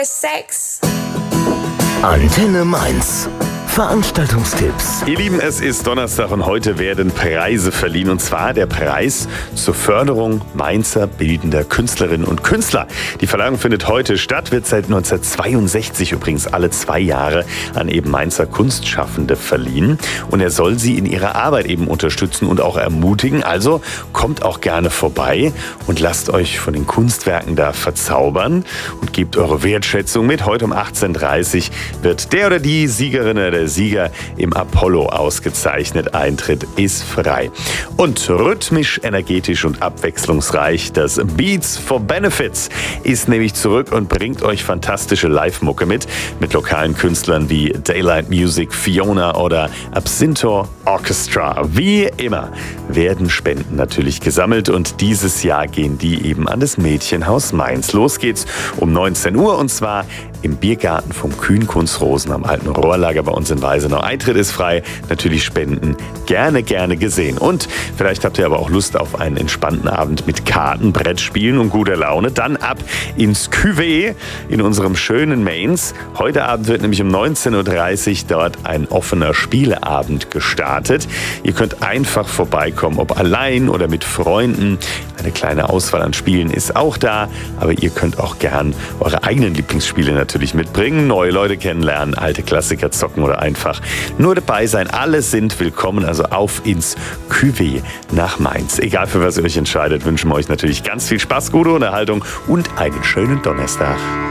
Sex. Antenne Mainz. Veranstaltungstipps. Ihr Lieben, es ist Donnerstag und heute werden Preise verliehen. Und zwar der Preis zur Förderung Mainzer bildender Künstlerinnen und Künstler. Die Verleihung findet heute statt, wird seit 1962 übrigens alle 2 Jahre an eben Mainzer Kunstschaffende verliehen. Und er soll sie in ihrer Arbeit eben unterstützen und auch ermutigen. Also kommt auch gerne vorbei und lasst euch von den Kunstwerken da verzaubern und gebt eure Wertschätzung mit. Heute um 18:30 Uhr wird der oder die Siegerin oder der Sieger im Apollo ausgezeichnet. Eintritt ist frei. Und rhythmisch, energetisch und abwechslungsreich, das Beats for Benefits ist nämlich zurück und bringt euch fantastische Live-Mucke mit lokalen Künstlern wie Daylight Music, Fiona oder Absinto Orchestra. Wie immer werden Spenden natürlich gesammelt und dieses Jahr gehen die eben an das Mädchenhaus Mainz. Los geht's um 19 Uhr und zwar im Biergarten vom Kühn-Kunz-Rosen am alten Rohrlager bei uns in Weisenau. Eintritt ist frei, natürlich Spenden gerne gesehen. Und vielleicht habt ihr aber auch Lust auf einen entspannten Abend mit Karten, Brettspielen und guter Laune. Dann ab ins Cuvée in unserem schönen Mainz. Heute Abend wird nämlich um 19:30 Uhr dort ein offener Spieleabend gestartet. Ihr könnt einfach vorbeikommen, ob allein oder mit Freunden. Eine kleine Auswahl an Spielen ist auch da, aber ihr könnt auch gern eure eigenen Lieblingsspiele natürlich mitbringen, neue Leute kennenlernen, alte Klassiker zocken oder einfach nur dabei sein. Alle sind willkommen, also auf ins Cuvée nach Mainz. Egal für was ihr euch entscheidet, wünschen wir euch natürlich ganz viel Spaß, gute Unterhaltung und einen schönen Donnerstag.